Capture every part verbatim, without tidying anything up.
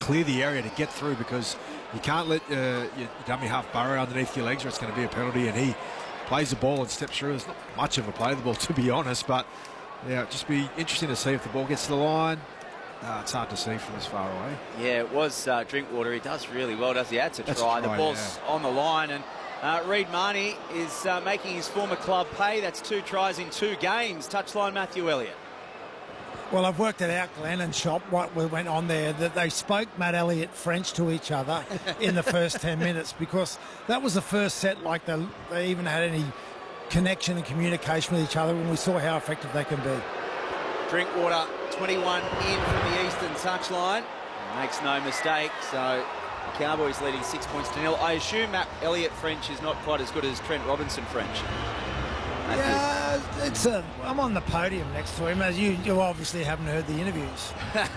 clear the area to get through, because you can't let uh, your dummy half burrow underneath your legs or it's going to be a penalty. And he plays the ball and steps through. There's not much of a play the ball, to be honest, but yeah, it'd just be interesting to see if the ball gets to the line. Uh, it's hard to see from this far away. Yeah, it was uh, Drinkwater. He does really well, does he? That's a That's try. a try. The ball's yeah. on the line, and uh, Reid Marnie is uh, making his former club pay. That's two tries in two games. Touchline, Matthew Elliott. Well, I've worked it out, Glenn and Shop, what went on there, that they spoke Matt Elliott French to each other in the first ten minutes, because that was the first set like they, they even had any connection and communication with each other, when we saw how effective they can be. Drinkwater, twenty-one in from the eastern touchline. Makes no mistake, so the Cowboys leading six points to nil. I assume Matt Elliott French is not quite as good as Trent Robinson French. Matthew. Yeah, it's a, I'm on the podium next to him, as you, you obviously haven't heard the interviews.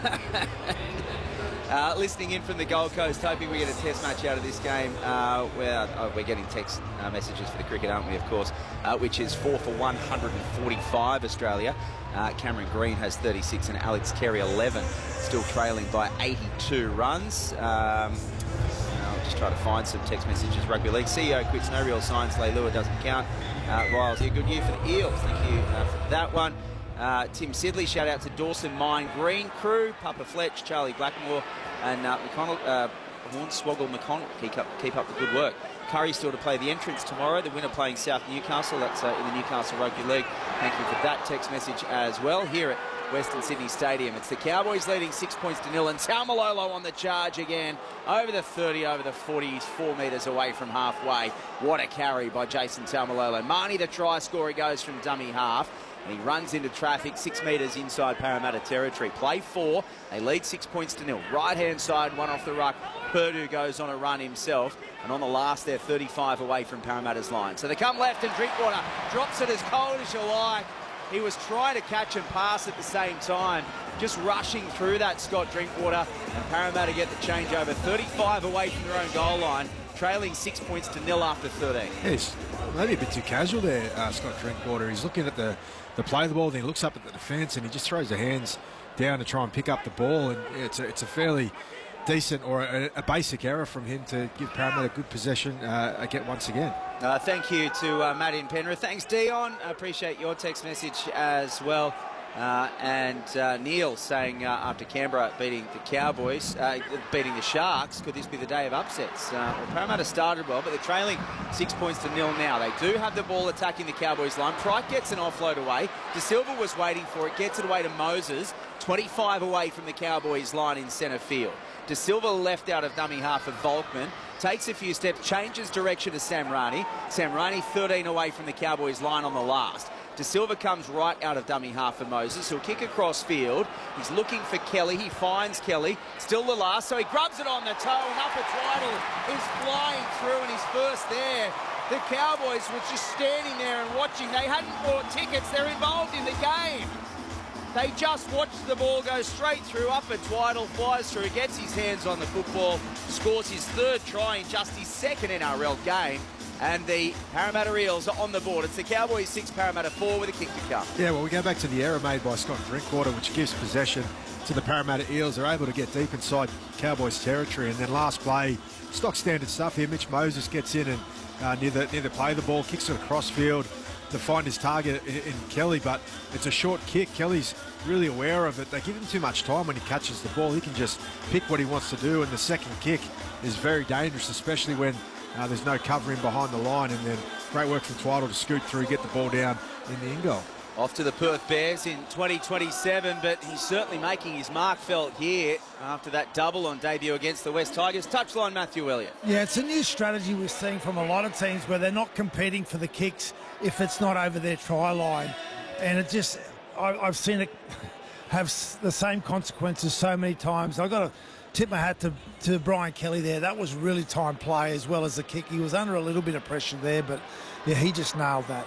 uh, listening in from the Gold Coast, hoping we get a test match out of this game. Uh, where oh, we're getting text uh, messages for the cricket, aren't we, of course, uh, which is four for one hundred forty-five Australia. Uh, Cameron Green has thirty-six and Alex Carey eleven, still trailing by eighty-two runs. Um, I'll just try to find some text messages. Rugby League C E O quits, no real signs. Leilua doesn't count. Uh, Riles here, good year for the Eels. Thank you uh, for that one. Uh, Tim Sidley, shout out to Dawson Mine Green crew, Papa Fletch, Charlie Blackmore, and uh, McConnell, uh, Hornswoggle McConnell. Keep up, keep up the good work. Curry still to play the entrance tomorrow. The winner playing South Newcastle. That's uh, in the Newcastle Rugby League. Thank you for that text message as well. Here at Western Sydney Stadium, it's the Cowboys leading six points to nil, and Taumalolo on the charge again. Over the thirty, over the forty, he's four metres away from halfway. What a carry by Jason Taumalolo. Marnie, the try scorer, goes from dummy half. And he runs into traffic six metres inside Parramatta territory. Play four. They lead six points to nil. Right-hand side, one off the ruck. Purdue goes on a run himself. And on the last, they're thirty-five away from Parramatta's line. So they come left, and Drinkwater drops it as cold as you like. He was trying to catch and pass at the same time. Just rushing through that, Scott Drinkwater. And Parramatta get the changeover. thirty-five away from their own goal line. Trailing six points to nil after thirteen. Yeah, he's maybe a bit too casual there, uh, Scott Drinkwater. He's looking at the, the play of the ball, then he looks up at the defence, and he just throws the hands down to try and pick up the ball. And yeah, it's, a, it's a fairly decent or a, a basic error from him to give Parramatta good possession uh, again once again. Uh, thank you to uh, Matt in Penrith. Thanks, Dion. I appreciate your text message as well. Uh, and uh, Neil saying uh, after Canberra beating the Cowboys, uh, beating the Sharks, could this be the day of upsets? Uh, well, Parramatta started well, but they're trailing six points to nil now. They do have the ball attacking the Cowboys line. Pryke gets an offload away. De Silva was waiting for it, gets it away to Moses, twenty-five away from the Cowboys line in centre field. De Silva left out of dummy half of Volkman, takes a few steps, changes direction to Samrani. Samrani thirteen away from the Cowboys line on the last. De Silva comes right out of dummy half for Moses. He'll kick across field. He's looking for Kelly. He finds Kelly. Still the last, so he grabs it on the toe, and Upper Twiddle is flying through, and he's first there. The Cowboys were just standing there and watching. They hadn't bought tickets. They're involved in the game. They just watched the ball go straight through. Upper Twiddle flies through, gets his hands on the football, scores his third try in just his second N R L game. And the Parramatta Eels are on the board. It's the Cowboys six, Parramatta four with a kick to come. Yeah, well, we go back to the error made by Scott Drinkwater, which gives possession to the Parramatta Eels. They're able to get deep inside Cowboys territory. And then last play, stock standard stuff here. Mitch Moses gets in and uh, near, the, near the play the ball, kicks it across field to find his target in, in Kelly. But it's a short kick. Kelly's really aware of it. They give him too much time when he catches the ball. He can just pick what he wants to do. And the second kick is very dangerous, especially when Uh, there's no covering behind the line, and then great work from Twiddle to scoot through, get the ball down in the in goal. Off to the Perth Bears in twenty twenty-seven, but he's certainly making his mark felt here after that double on debut against the West Tigers. Touchline, Matthew Elliott. Yeah, it's a new strategy we're seeing from a lot of teams where they're not competing for the kicks if it's not over their try line. And it just, I, I've seen it have the same consequences so many times. I've got to tip my hat to, to Brian Kelly there. That was really timed play as well as the kick. He was under a little bit of pressure there, but yeah, he just nailed that.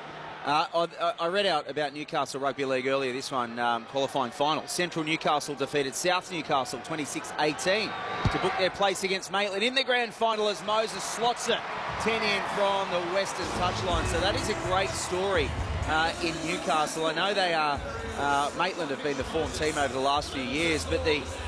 Uh, I, I read out about Newcastle Rugby League earlier, this one, um, qualifying final. Central Newcastle defeated South Newcastle twenty-six eighteen to book their place against Maitland in the grand final as Moses slots it ten in from the western touchline. So that is a great story uh, in Newcastle. I know they are, uh, Maitland have been the form team over the last few years, but the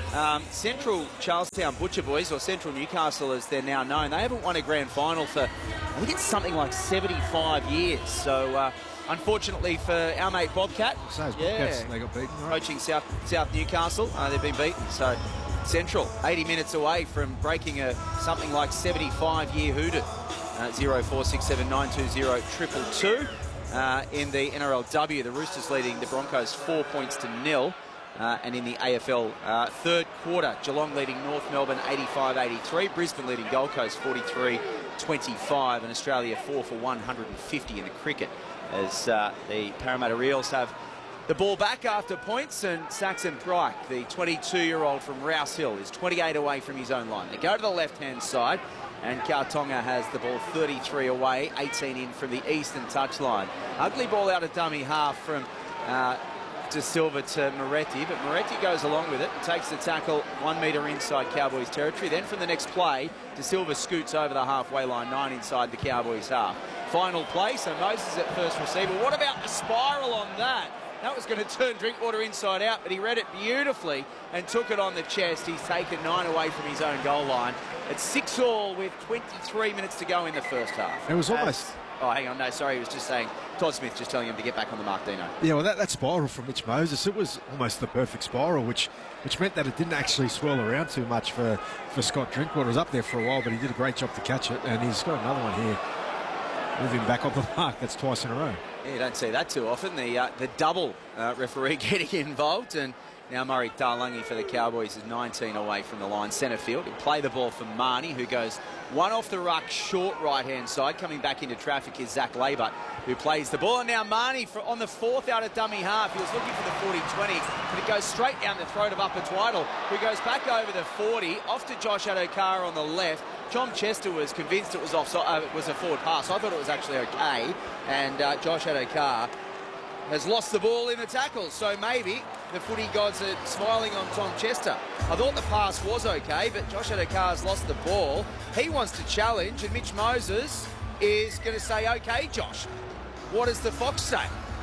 Um, Central Charlestown Butcher Boys, or Central Newcastle as they're now known, they haven't won a grand final for, I think it's something like seventy-five years. So, uh, unfortunately for our mate Bobcat, So as yeah, Bobcats, they got beaten, right? coaching South, South Newcastle, uh, they've been beaten. So, Central, eighty minutes away from breaking a something like seventy-five year hoodoo. Uh, zero four six seven nine two zero triple two. Uh, in the N R L W, the Roosters leading the Broncos four points to nil. Uh, and in the A F L, uh, third quarter, Geelong leading North Melbourne eighty-five eighty-three, Brisbane leading Gold Coast forty-three twenty-five, and Australia four for one hundred fifty in the cricket as uh, the Parramatta Eels have the ball back after points, and Saxon Pryke, the twenty-two-year-old from Rouse Hill, is twenty-eight away from his own line. They go to the left-hand side, and Kautonga has the ball thirty-three away, eighteen in from the eastern touchline. Ugly ball out of dummy half from uh, De Silva to Moretti, but Moretti goes along with it and takes the tackle one metre inside Cowboys territory. Then from the next play, De Silva scoots over the halfway line, nine inside the Cowboys half. Final play, so Moses at first receiver. What about the spiral on that? That was going to turn Drinkwater inside out, but he read it beautifully and took it on the chest. He's taken nine away from his own goal line. It's six all with twenty-three minutes to go in the first half. It was almost... As, oh, hang on, no, sorry, he was just saying, Todd Smith just telling him to get back on the mark, Dino. Yeah, well, that, that spiral from Mitch Moses, it was almost the perfect spiral, which which meant that it didn't actually swirl around too much for, for Scott Drinkwater. It was up there for a while, but he did a great job to catch it, and he's got another one here. Moving back on the mark, that's twice in a row. Yeah, you don't see that too often. The uh, the double uh, referee getting involved, and now Murray Darlungi for the Cowboys is nineteen away from the line, centre field. He'll play the ball for Marnie, who goes one off the ruck, short right-hand side. Coming back into traffic is Zach Laybut, who plays the ball. And now Marnie for, on the fourth out of dummy half. He was looking for the forty twenty, but it goes straight down the throat of Upper Twiddle, who goes back over the forty, off to Josh Adokar on the left. John Chester was convinced it was off, uh, it was a forward pass. I thought it was actually okay, and uh, Josh Adokar has lost the ball in the tackle, so maybe the footy gods are smiling on Tom Chester. I thought the pass was okay, but Josh Adokar's lost the ball. He wants to challenge, and Mitch Moses is going to say, okay, Josh, what does the Fox say?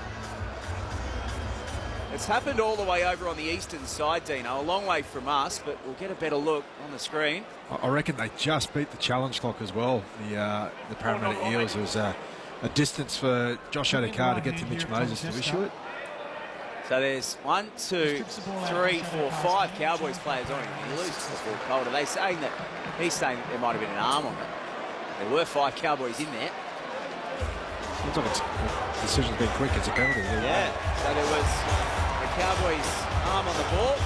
It's happened all the way over on the eastern side, Dino, a long way from us, but we'll get a better look on the screen. I reckon they just beat the challenge clock as well, the uh, the Parramatta Eels. It was uh, a distance for Josh Adokar to get to Mitch Moses to issue it. So there's one, two, three, four, five Cowboys players on him. He loses the ball cold. Are they saying that? He's saying that there might have been an arm on it. There were five Cowboys in there. Looks like it's, the decision's been quick. It's a penalty. Yeah. So there was a Cowboys arm on the ball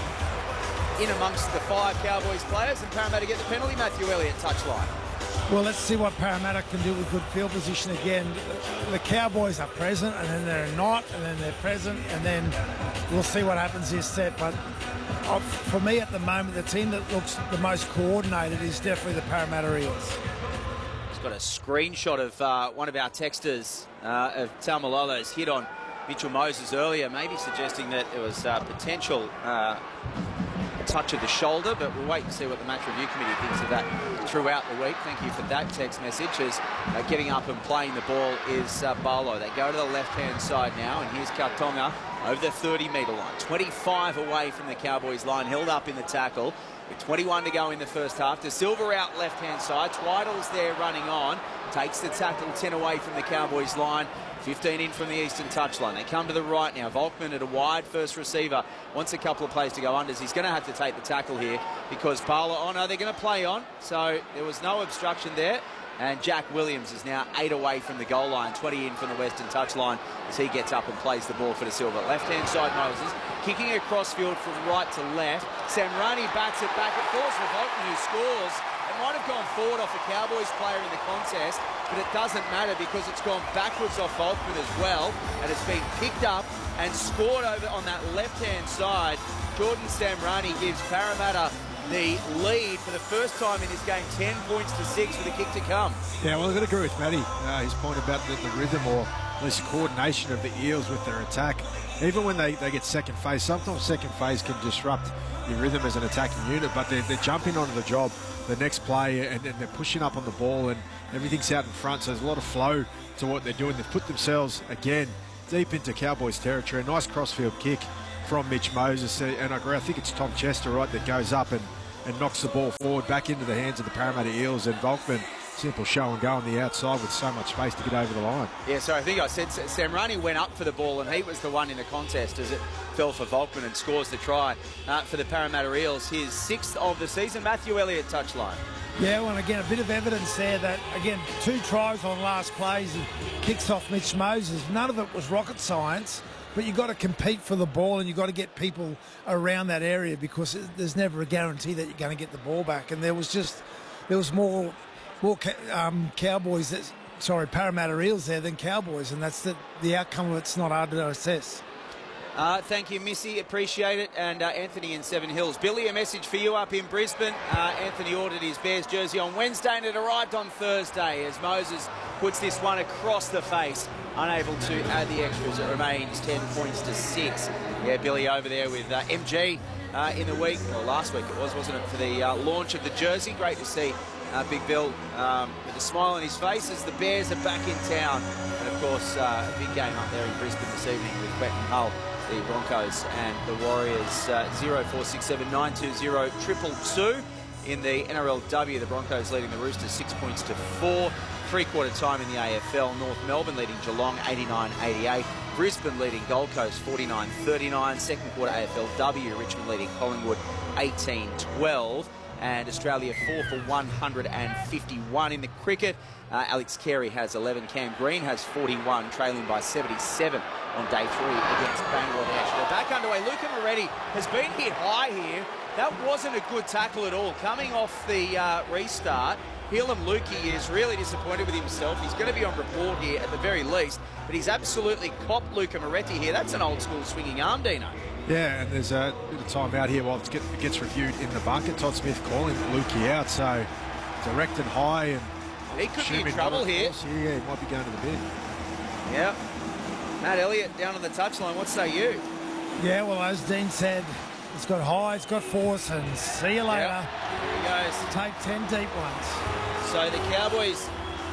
in amongst the five Cowboys players, and Parramatta get the penalty. Matthew Elliott touchline. Well, let's see what Parramatta can do with good field position again. The Cowboys are present, and then they're not, and then they're present, and then we'll see what happens this set. But uh, for me at the moment, the team that looks the most coordinated is definitely the Parramatta Eels. It's got a screenshot of uh, one of our texters uh, of Taumalolo's hit on Mitchell Moses earlier, maybe suggesting that there was uh, potential uh, touch of the shoulder, but we'll wait and see what the match review committee thinks of that throughout the week. Thank you for that text message. As uh, getting up and playing the ball is uh, Barlow. They go to the left-hand side now, and here's Kautonga over the thirty metre line. twenty-five away from the Cowboys line, held up in the tackle. With twenty-one to go in the first half. De Silva out left-hand side. Twiddle's there running on. Takes the tackle ten away from the Cowboys line. fifteen in from the eastern touchline. They come to the right now. Volkman at a wide first receiver. Wants a couple of plays to go unders. He's going to have to take the tackle here because Parla, oh no, they're going to play on. So there was no obstruction there. And Jack Williams is now eight away from the goal line, twenty in from the western touchline as he gets up and plays the ball for De Silva. Left-hand side Moses, kicking across field from right to left. Samrani bats it back. It falls for Volkman, who scores. It might have gone forward off a Cowboys player in the contest, but it doesn't matter because it's gone backwards off Volkman as well, and it's been picked up and scored over on that left-hand side. Jordan Samrani gives Parramatta the lead for the first time in this game, ten points to six with a kick to come. Yeah, well, I've got to agree with Matty. Uh, his point about the, the rhythm or at least coordination of the Eels with their attack. Even when they, they get second phase, sometimes second phase can disrupt your rhythm as an attacking unit, but they're, they're jumping onto the job the next play and, and they're pushing up on the ball and everything's out in front, so there's a lot of flow to what they're doing. They've put themselves, again, deep into Cowboys territory. A nice crossfield kick from Mitch Moses. And I agree, I think it's Tom Chester, right, that goes up and, and knocks the ball forward back into the hands of the Parramatta Eels. And Volkman, simple show and go on the outside with so much space to get over the line. Yeah, so I think I said Samrani went up for the ball and he was the one in the contest as it fell for Volkman and scores the try uh, for the Parramatta Eels. His sixth of the season. Matthew Elliott touchline. Yeah, well, again, a bit of evidence there that, again, two tries on last plays and kicks off Mitch Moses. None of it was rocket science, but you've got to compete for the ball and you've got to get people around that area because there's never a guarantee that you're going to get the ball back. And there was just, there was more, more um, Cowboys, that, sorry, Parramatta Eels there than Cowboys, and that's the, the outcome of it's not hard to assess. Uh, thank you, Missy. Appreciate it. And uh, Anthony in Seven Hills. Billy, a message for you up in Brisbane. Uh, Anthony ordered his Bears jersey on Wednesday and it arrived on Thursday as Moses puts this one across the face. Unable to add the extras. It remains ten points to six. Yeah, Billy over there with uh, M G uh, in the week, or last week it was, wasn't it, for the uh, launch of the jersey. Great to see uh, Big Bill um, with a smile on his face as the Bears are back in town. And, of course, uh, a big game up there in Brisbane this evening with Quentin Hull, the Broncos and the Warriors. uh, zero four six seven nine two zero two two two. In the N R L W, the Broncos leading the Roosters six points to four. Three-quarter time in the A F L. North Melbourne leading Geelong eighty-nine eighty-eight. Brisbane leading Gold Coast forty-nine thirty-nine. Second quarter A F L W, Richmond leading Collingwood eighteen twelve. And Australia four for one hundred fifty-one in the cricket. Uh, Alex Carey has eleven. Cam Green has forty-one, trailing by seventy-seven on day three against Bangladesh. They're back underway. Luca Moretti has been hit high here. That wasn't a good tackle at all. Coming off the uh, restart, Helam Lukey is really disappointed with himself. He's going to be on report here at the very least, but he's absolutely copped Luca Moretti here. That's an old school swinging arm, Dino. Yeah, and there's a bit of time out here while it gets, it gets reviewed in the bunker. Todd Smith calling Lukey out, so direct and high. And he could be in trouble here. Yeah, he might be going to the bin. Yep. Matt Elliott down on the touchline. What say you? Yeah, well, as Dean said, it's got high, it's got force, and see you later. Yep. Here he goes. Take ten deep ones. So the Cowboys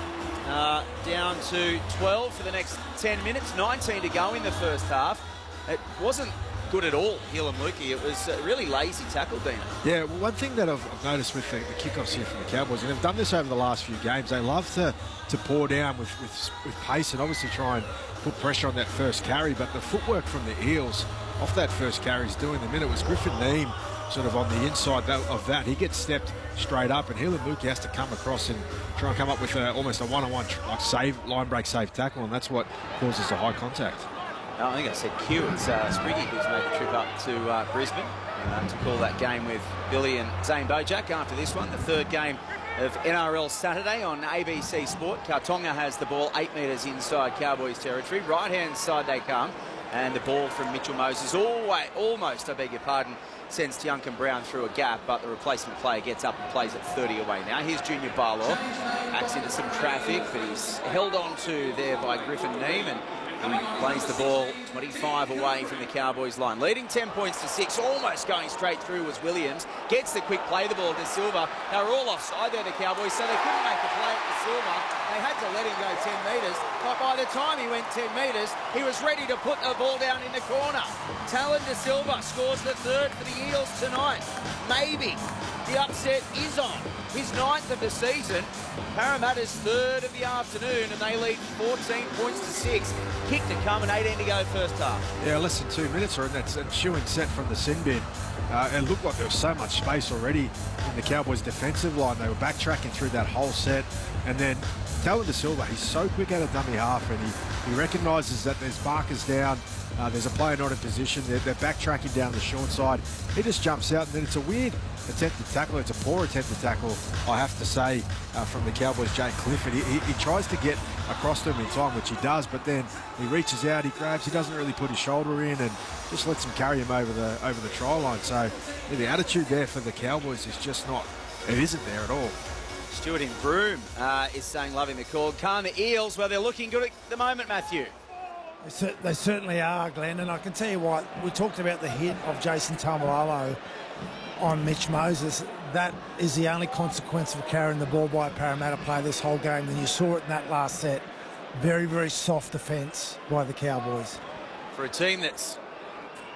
uh, down to twelve for the next ten minutes. nineteen to go in the first half. It wasn't good at all, Helam Lukey. It was a really lazy tackle, Dino. Yeah, well, one thing that I've, I've noticed with the, the kickoffs here from the Cowboys, and they've done this over the last few games, they love to, to pour down with, with, with pace and obviously try and put pressure on that first carry, but the footwork from the Eels off that first carry is doing them in. It was Griffin Neame sort of on the inside of that. He gets stepped straight up, and Helam Lukey has to come across and try and come up with a, almost a one-on-one like save, line break save tackle, and that's what causes the high contact. I think I said Q. It's uh, Spriggy who's made the trip up to uh, Brisbane uh, to call that game with Billy and Zane Bojack after this one. The third game of N R L Saturday on A B C Sport. Kautonga has the ball eight metres inside Cowboys territory. Right-hand side they come. And the ball from Mitchell Moses, always, almost, I beg your pardon, sends Tiuncan Brown through a gap, but the replacement player gets up and plays it thirty away now. Here's Junior Barlaw, backs into some traffic, but he's held on to there by Griffin Neame, and he plays the ball twenty-five away from the Cowboys line. Leading ten points to six, almost going straight through was Williams. Gets the quick play, the ball to Silva. They were all offside there, the Cowboys, so they couldn't make the play at the Silva. They had to let him go ten metres, but by the time he went ten metres, he was ready to put the ball down in the corner. Talon De Silva scores the third for the Eels tonight. Maybe the upset is on. His ninth of the season. Parramatta's third of the afternoon, and they lead fourteen points to six. Kick to come and eighteen to go first half. Yeah, less than two minutes, or in that ensuing set from the sin bin. Uh, it looked like there was so much space already in the Cowboys' defensive line. They were backtracking through that whole set, and then Talon De Silva, he's so quick at a dummy half, and he, he recognises that there's markers down, uh, there's a player not in position, they're, they're backtracking down the short side. He just jumps out, and then it's a weird attempted tackle. It's a poor attempted tackle, I have to say, uh, from the Cowboys' Jake Clifford. He, he, he tries to get across to him in time, which he does, but then he reaches out, he grabs, he doesn't really put his shoulder in, and just lets him carry him over the over the try line. So yeah, the attitude there for the Cowboys is just not, it isn't there at all. Stuart in Broome uh, is saying loving the call. Can the Eels, well, they're looking good at the moment, Matthew. They, cer they certainly are, Glenn, and I can tell you what, we talked about the hit of Jason Taumalolo on Mitch Moses. That is the only consequence of carrying the ball by a Parramatta player this whole game, and you saw it in that last set. Very, very soft defence by the Cowboys. For a team that's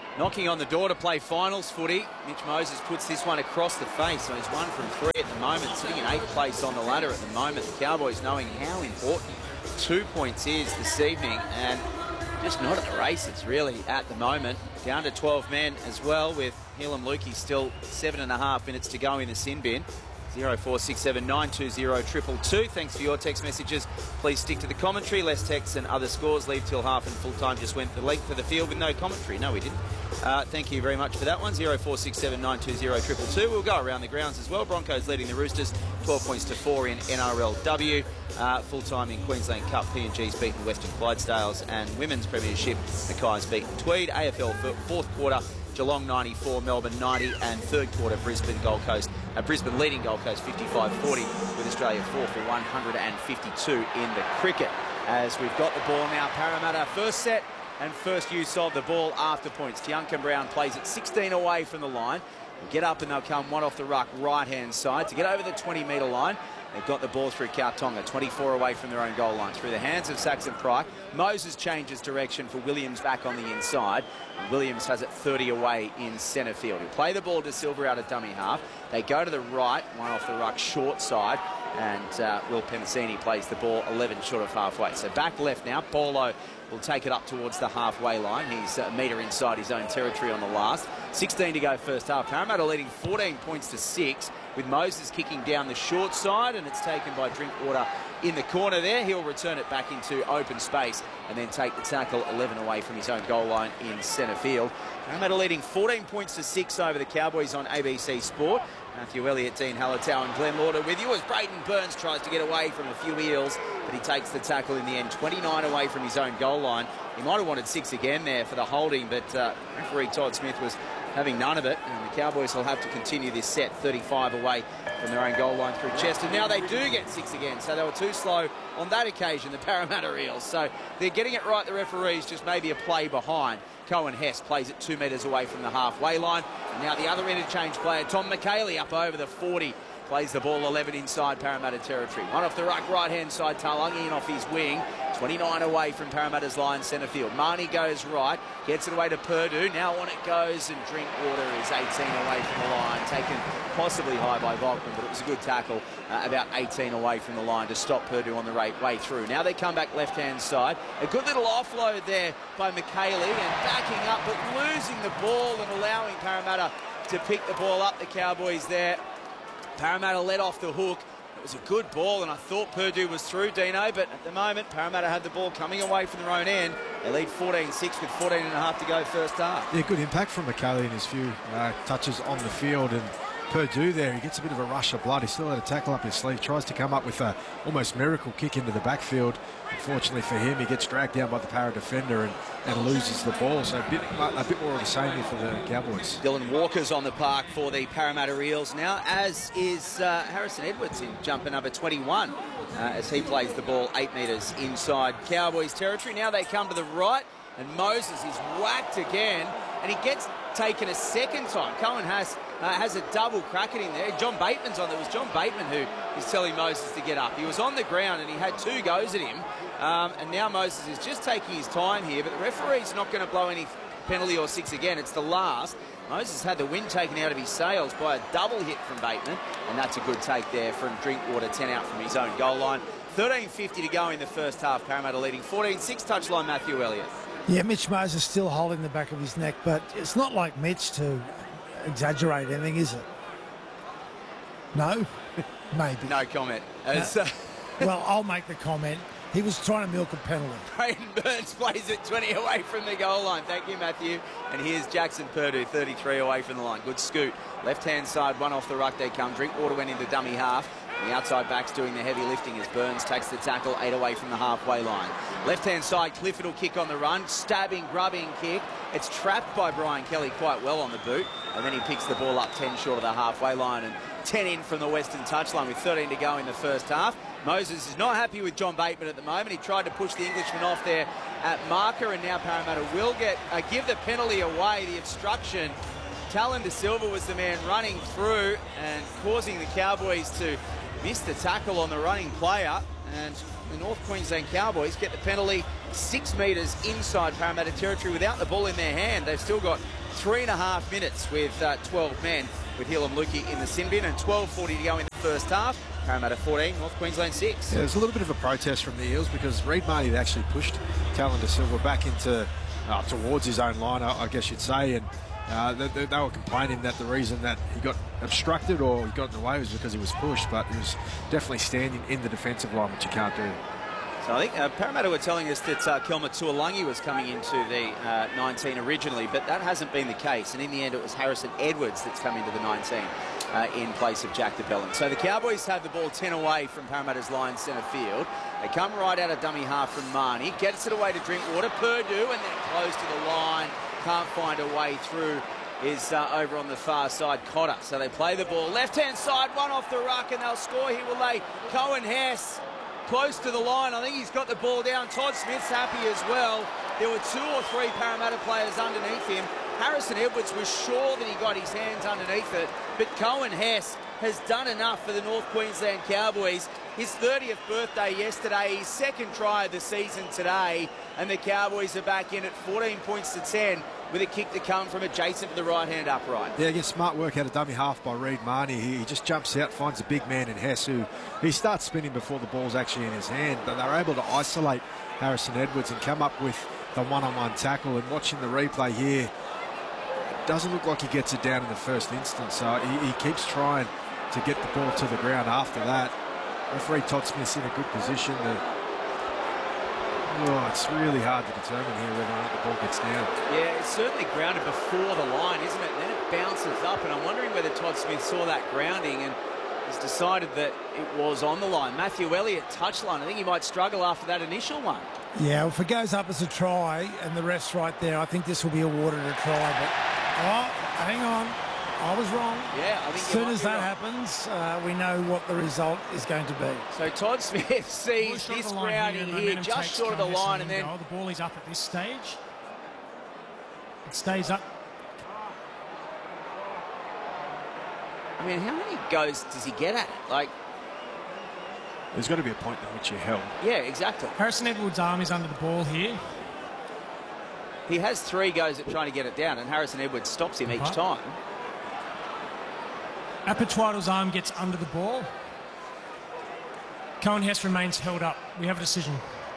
knocking on the door to play finals footy. Mitch Moses puts this one across the face, so he's one from three at the moment, sitting in eighth place on the ladder at the moment. The Cowboys knowing how important two points is this evening, and just not at the races really at the moment. Down to twelve men as well, with Helam Lukey still seven and a half minutes to go in the sin bin. zero four six seven nine two zero two two two. Thanks for your text messages. Please stick to the commentary. Less text and other scores. Leave till half and full time just went the length of the field with no commentary. No, we didn't. Uh, thank you very much for that one. zero four six seven nine two zero two two two. We'll go around the grounds as well. Broncos leading the Roosters twelve points to four in N R L W. Uh, full time in Queensland Cup, P N G's beaten Western Clydesdales, and Women's Premiership, Mackay's beaten Tweed. A F L fourth quarter, Geelong ninety-four, Melbourne ninety, and third quarter Brisbane Gold Coast. Uh, Brisbane leading Gold Coast fifty-five forty, with Australia four for one hundred fifty-two in the cricket. As we've got the ball now, Parramatta first set and first use of the ball after points. Tianka Brown plays it sixteen away from the line. They'll get up and they'll come one off the ruck right-hand side to get over the twenty metre line. They've got the ball through Kautonga, twenty-four away from their own goal line, through the hands of Saxon Pryke. Moses changes direction for Williams back on the inside. And Williams has it thirty away in centre field. He'll play the ball to Silver out of dummy half. They go to the right, one off the ruck, short side. And uh, Will Penisini plays the ball eleven short of halfway. So back left now, Paulo will take it up towards the halfway line. He's a metre inside his own territory on the last. sixteen to go first half. Parramatta leading fourteen points to six, with Moses kicking down the short side, and it's taken by Drinkwater in the corner there. He'll return it back into open space and then take the tackle eleven away from his own goal line in centre field. Parramatta leading fourteen points to six over the Cowboys on A B C Sport. Matthew Elliott, Dean Hallertau and Glenn Lauder with you as Braden Burns tries to get away from a few eels, but he takes the tackle in the end, twenty-nine away from his own goal line. He might have wanted six again there for the holding, but uh, referee Todd Smith was having none of it, and the Cowboys will have to continue this set, thirty-five away from their own goal line through Chester. Now they do get six again, so they were too slow on that occasion, the Parramatta Eels. So they're getting it right, the referees, just maybe a play behind. Cohen Hess plays it two metres away from the halfway line. And now the other interchange player, Tom McKaylee, up over the forty. Plays the ball eleven inside Parramatta territory. One off the ruck, right-hand side, Talangi in off his wing. twenty-nine away from Parramatta's line, centre field. Marnie goes right, gets it away to Purdue. Now on it goes, and Drinkwater is eighteen away from the line. Taken possibly high by Volkman, but it was a good tackle, uh, about eighteen away from the line to stop Purdue on the right way through. Now they come back left-hand side. A good little offload there by McKaylee, and backing up, but losing the ball and allowing Parramatta to pick the ball up, the Cowboys there. Parramatta let off the hook. It was a good ball, and I thought Purdue was through, Dino, but at the moment, Parramatta had the ball coming away from their own end. They lead fourteen six with fourteen and a half to go first half. Yeah, good impact from McKaylee in his few uh, touches on the field, and Purdue there, he gets a bit of a rush of blood. He still had a tackle up his sleeve, tries to come up with a almost miracle kick into the backfield. Unfortunately for him, he gets dragged down by the Parra defender and, and loses the ball. So a bit, a bit more of the same here for the Cowboys. Dylan Walker's on the park for the Parramatta Eels now, as is uh, Harrison Edwards in jumper number twenty-one, uh, as he plays the ball eight metres inside Cowboys territory. Now they come to the right, and Moses is whacked again, and he gets taken a second time. Cohen has uh, has a double crack at him there. John Bateman's on there. It was John Bateman who is telling Moses to get up. He was on the ground and he had two goes at him, um, and now Moses is just taking his time here, but the referee's not going to blow any penalty or six again. It's the last. Moses had the wind taken out of his sails by a double hit from Bateman, and that's a good take there from Drinkwater, ten out from his own goal line. thirteen fifty to go in the first half. Parramatta leading fourteen six. Touchline Matthew Elliott. Yeah, Mitch Moses still holding the back of his neck, but it's not like Mitch to exaggerate anything, is it? No? Maybe. No comment. As, uh, well, I'll make the comment. He was trying to milk a penalty. Braden Burns plays it twenty away from the goal line. Thank you, Matthew. And here's Jackson Purdue, thirty-three away from the line. Good scoot. Left-hand side, one off the ruck they come. Drinkwater went into dummy half. The outside back's doing the heavy lifting as Burns takes the tackle eight away from the halfway line. Left-hand side, Clifford will kick on the run. Stabbing, grubbing kick. It's trapped by Brian Kelly quite well on the boot. And then he picks the ball up ten short of the halfway line and ten in from the Western touchline with thirteen to go in the first half. Moses is not happy with John Bateman at the moment. He tried to push the Englishman off there at marker, and now Parramatta will get uh, give the penalty away, the obstruction. Talon De Silva was the man running through and causing the Cowboys to miss the tackle on the running player, and the North Queensland Cowboys get the penalty six metres inside Parramatta territory without the ball in their hand. They've still got three and a half minutes with uh, twelve men with Hilam Lukey in the sin bin, and twelve forty to go in the first half. Parramatta fourteen, North Queensland six. Yeah, there's a little bit of a protest from the Eels because Reid Marnie had actually pushed Talon De Silva back into uh, towards his own line, I, I guess you'd say, and uh, they, they, they were complaining that the reason that he got obstructed or he got in the way was because he was pushed, but he was definitely standing in the defensive line, which you can't do. So I think uh, Parramatta were telling us that uh, Kelma Tuolangi was coming into the uh, nineteen originally, but that hasn't been the case. And in the end, it was Harrison Edwards that's come into the nineteen uh, in place of Jack DeBellin. So the Cowboys have the ball ten away from Parramatta's line centre field. They come right out of dummy half from Marnie, gets it away to Drinkwater, Purdue, and then close to the line. Can't find a way through. Is uh, over on the far side, Cotter. So they play the ball left-hand side, one off the ruck, and they'll score here, will they? Cohen Hess close to the line. I think he's got the ball down. Todd Smith's happy as well. There were two or three Parramatta players underneath him. Harrison Edwards was sure that he got his hands underneath it, but Cohen Hess has done enough for the North Queensland Cowboys. His thirtieth birthday yesterday, his second try of the season today, and the Cowboys are back in at fourteen points to ten with a kick to come from adjacent to the right-hand upright. Yeah, again, smart work out of dummy half by Reid Marnie. He, he just jumps out, finds a big man in Hess, who he starts spinning before the ball's actually in his hand, but they're able to isolate Harrison Edwards and come up with the one-on-one tackle. And watching the replay here, it doesn't look like he gets it down in the first instance, so he, he keeps trying to get the ball to the ground after that. Referee Todd Smith's in a good position. The, oh, it's really hard to determine here whether or not the ball gets down. Yeah, it's certainly grounded before the line, isn't it? And then it bounces up, and I'm wondering whether Todd Smith saw that grounding and has decided that it was on the line. Matthew Elliott, touchline. I think he might struggle after that initial one. Yeah, well, if it goes up as a try and the ref's right there, I think this will be awarded a try. But, oh, hang on. I was wrong. Yeah, I think as soon as that wrong. happens, uh, we know what the result is going to be. So Todd Smith sees this grounding here, here just short of the line, and then goal. The ball is up at this stage. It stays up. I mean, how many goes does he get at it? Like, there's got to be a point in which you're held. Yeah, exactly. Harrison Edwards' arm is under the ball here. He has three goes at trying to get it down, and Harrison Edwards stops him each Uh-huh. time. Apatuado's arm gets under the ball. Cohen Hess remains held up. We have a decision.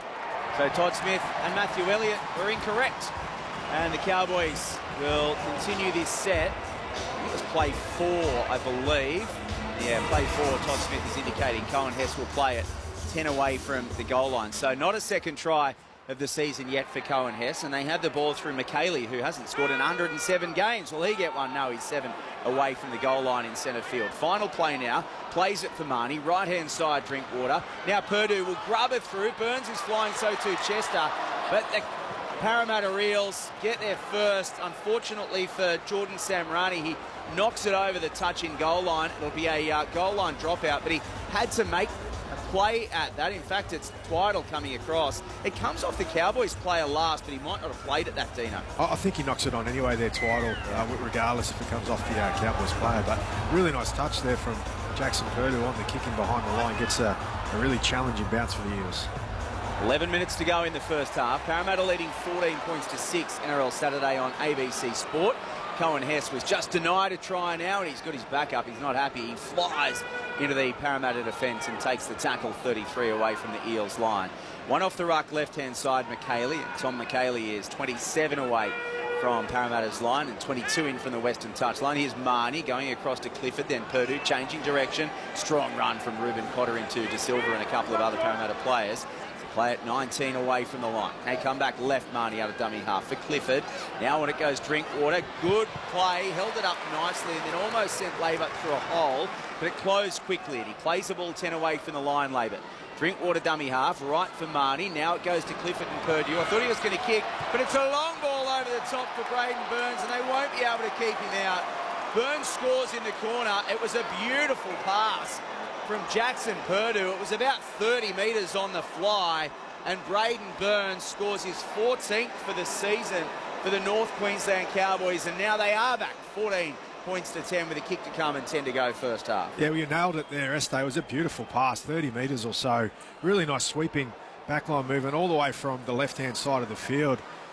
So Todd Smith and Matthew Elliott were incorrect. And the Cowboys will continue this set. I think it was play four, I believe. Yeah, play four, Todd Smith is indicating Cohen Hess will play it ten away from the goal line. So not a second try of the season yet for Cohen Hess, and they had the ball through McKaylee, who hasn't scored in one hundred seven games. Will he get one? No, he's seven away from the goal line in centre field. Final play now, plays it for Marnie, right-hand side Drinkwater. Now Purdue will grub it through. Burns is flying, so too Chester, but the Parramatta Eels get there first. Unfortunately for Jordan Samrani, he knocks it over the touch-in goal line. It'll be a uh, goal line dropout, but he had to make play at that. In fact, it's Twiddle coming across. It comes off the Cowboys player last, but he might not have played at that, Dino. I think he knocks it on anyway there, Twiddle, uh, regardless if it comes off the uh, Cowboys player. But really nice touch there from Jackson Purdue on the kicking behind the line. Gets a, a really challenging bounce for the Eels. eleven minutes to go in the first half. Parramatta leading fourteen points to six. N R L Saturday on A B C Sport. Cohen Hess was just denied a try now, and he's got his back up. He's not happy. He flies into the Parramatta defence and takes the tackle thirty-three away from the Eels line. One off the ruck, left-hand side, McKaylee. And Tom McKaylee is twenty-seven away from Parramatta's line and twenty-two in from the western touchline. Here's Marnie going across to Clifford, then Purdue changing direction. Strong run from Ruben Cotter into De Silva and a couple of other Parramatta players. Play at nineteen away from the line. They come back left, Marnie out of dummy half for Clifford. Now when it goes Drinkwater, good play, held it up nicely and then almost sent Labor through a hole, but it closed quickly and he plays the ball ten away from the line, Labor. Drinkwater dummy half, right for Marnie. Now it goes to Clifford and Purdue. I thought he was going to kick, but it's a long ball over the top for Braden Burns and they won't be able to keep him out. Burns scores in the corner. It was a beautiful pass from Jackson Purdue. It was about thirty metres on the fly, and Braden Burns scores his fourteenth for the season for the North Queensland Cowboys, and now they are back fourteen points to ten with a kick to come and ten to go first half. Yeah, well, you nailed it there, Este. It was a beautiful pass, thirty metres or so. Really nice sweeping backline movement all the way from the left-hand side of the field.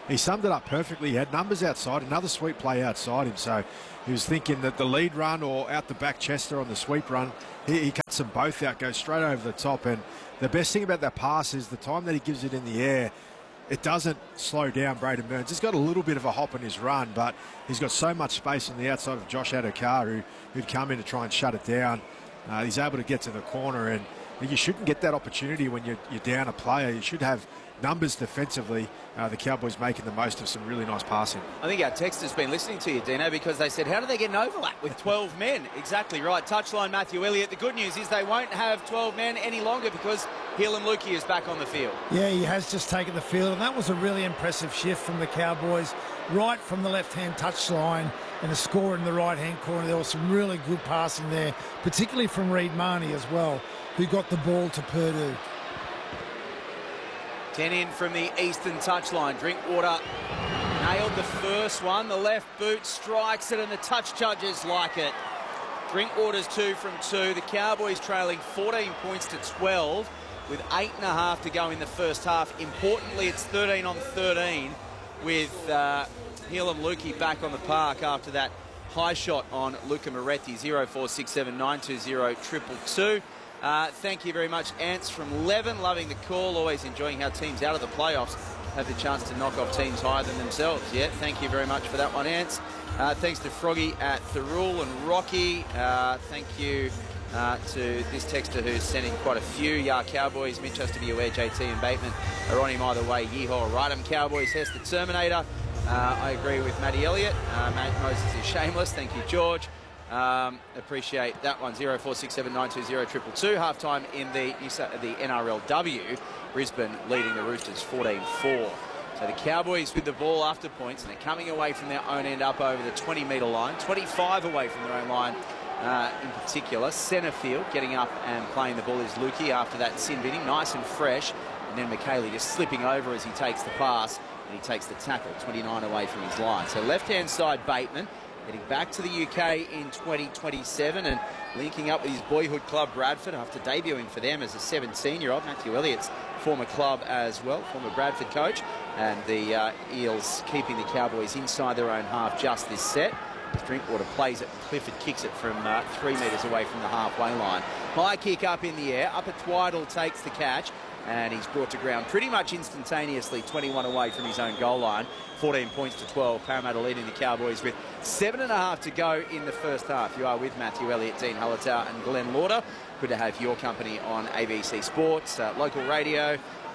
he summed it up perfectly. He had numbers outside, another sweep play outside him. So he was thinking that the lead run or out the back Chester on the sweep run, he, he cuts them both out, goes straight over the top. And the best thing about that pass is the time that he gives it in the air, it doesn't slow down Braden Burns. He's got a little bit of a hop in his run, but he's got so much space on the outside of Josh Adokar, who, who'd come in to try and shut it down. Uh, he's able to get to the corner, and you shouldn't get that opportunity when you're, you're down a player. You should have numbers defensively. Uh, the Cowboys making the most of some really nice passing. I think our text has been listening to you, Dino, because they said, how do they get an overlap with twelve men? Exactly right. Touchline, Matthew Elliott. The good news is they won't have twelve men any longer because Heilum Luki is back on the field. Yeah, he has just taken the field, and that was a really impressive shift from the Cowboys, right from the left-hand touchline and a score in the right-hand corner. There was some really good passing there, particularly from Reed Marnie as well, who got the ball to Purdue. ten in from the eastern touchline. Drinkwater nailed the first one. The left boot strikes it, and the touch judges like it. Drinkwater's two from two. The Cowboys trailing fourteen points to twelve with eight and a half to go in the first half. Importantly, it's thirteen on thirteen with uh, Heilum Luki back on the park after that high shot on Luca Moretti. zero four six seven nine two zero two two two. Uh, thank you very much, Ants from Leven. Loving the call, always enjoying how teams out of the playoffs have the chance to knock off teams higher than themselves. Yeah, thank you very much for that one, Ants. Uh, thanks to Froggy at Thirul and Rocky. Uh, thank you uh, to this texter who's sending quite a few. Yeah, Cowboys, Manchester Beware, J T and Bateman are on him either way. Yeehaw, right 'em Cowboys, Hess the Terminator. Uh, I agree with Matty Elliott. Uh, Matt Moses is shameless. Thank you, George. Um, appreciate that one. zero four six seven nine two zero two two two. Half time in the, the N R L W. Brisbane leading the Roosters fourteen four. So the Cowboys with the ball after points, and they're coming away from their own end up over the twenty metre line. twenty-five away from their own line uh, in particular. Centre field getting up and playing the ball is Luki after that sin binning. Nice and fresh. And then McKaylee just slipping over as he takes the pass, and he takes the tackle. twenty-nine away from his line. So left-hand side Bateman, heading back to the U K in twenty twenty-seven and linking up with his boyhood club Bradford after debuting for them as a seventeen-year-old. Matthew Elliott's former club as well, former Bradford coach. And the uh, Eels keeping the Cowboys inside their own half just this set. As Drinkwater plays it, Clifford kicks it from uh, three metres away from the halfway line. High kick up in the air. Upper Twiddle takes the catch, and he's brought to ground pretty much instantaneously, twenty-one away from his own goal line. fourteen points to twelve. Parramatta leading the Cowboys with seven and a half to go in the first half. You are with Matthew Elliott, Dean Hullatow and Glenn Lauder. Good to have your company on A B C Sports, uh, local radio,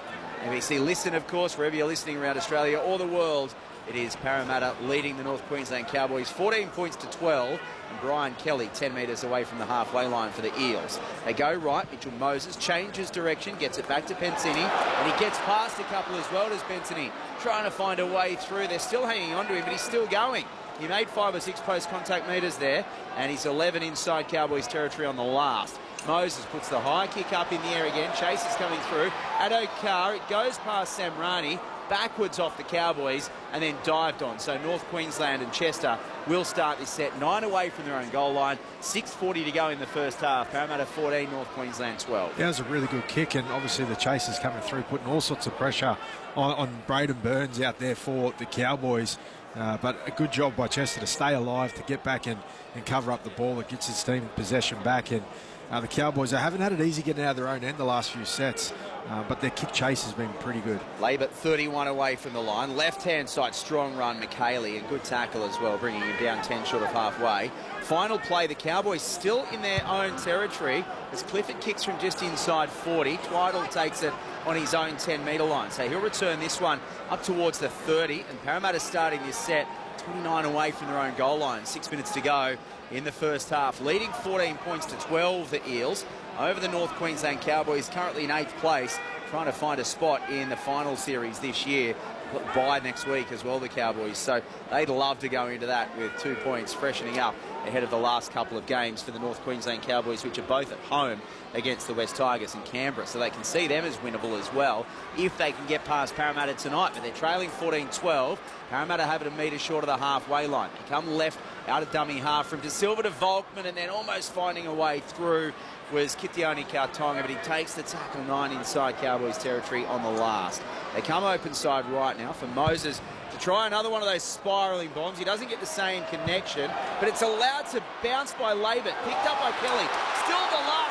A B C Listen, of course, wherever you're listening around Australia or the world. It is Parramatta leading the North Queensland Cowboys fourteen points to twelve, and Brian Kelly ten metres away from the halfway line for the Eels. They go right. Mitchell Moses changes direction, gets it back to Pensini, and he gets past a couple as well as Pensini, trying to find a way through. They're still hanging on to him, but he's still going. He made five or six post-contact metres there, and he's eleven inside Cowboys territory on the last. Moses puts the high kick up in the air again. Chase is coming through. Adokar, it goes past Samrani, backwards off the Cowboys, and then dived on. So North Queensland and Chester will start this set nine away from their own goal line. six forty to go in the first half. Parramatta fourteen, North Queensland twelve. Yeah, it was a really good kick, and obviously the chasers coming through, putting all sorts of pressure on, on Braden Burns out there for the Cowboys. Uh, but a good job by Chester to stay alive, to get back and, and cover up the ball. It gets his team possession back, and uh, the Cowboys, they haven't had it easy getting out of their own end the last few sets, uh, but their kick chase has been pretty good. Labour thirty-one away from the line. Left-hand side, strong run, McKaylee, and good tackle as well, bringing him down ten short of halfway. Final play, the Cowboys still in their own territory as Clifford kicks from just inside forty. Twiddle takes it on his own ten metre line. So he'll return this one up towards the thirty, and Parramatta starting this set twenty-nine away from their own goal line. Six minutes to go in the first half. Leading fourteen points to twelve, the Eels, over the North Queensland Cowboys, currently in eighth place, trying to find a spot in the final series this year. By next week as well, the Cowboys. So they'd love to go into that with two points, freshening up ahead of the last couple of games for the North Queensland Cowboys, which are both at home against the West Tigers and Canberra. So they can see them as winnable as well if they can get past Parramatta tonight. But they're trailing fourteen twelve. Parramatta have it a metre short of the halfway line. They come left out of dummy half from De Silva to Volkman, and then almost finding a way through was Kitione Kautonga, but he takes the tackle nine inside Cowboys territory on the last. They come open side right now for Moses to try another one of those spiralling bombs. He doesn't get the same connection, but it's allowed to bounce by Labert, picked up by Kelly. Still the last